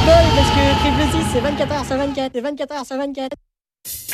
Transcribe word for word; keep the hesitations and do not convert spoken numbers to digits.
boy parce que Triple Six c'est vingt-quatre heures sur vingt-quatre, c'est vingt-quatre heures sur vingt-quatre.